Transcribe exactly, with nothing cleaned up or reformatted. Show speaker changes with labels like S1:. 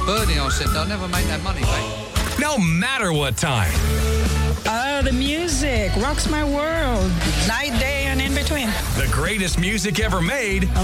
S1: Bernie, I said, they'll never make that money back.
S2: No matter what time.
S3: Oh, the music rocks my world. Night, day, and in between.
S2: The greatest music ever made.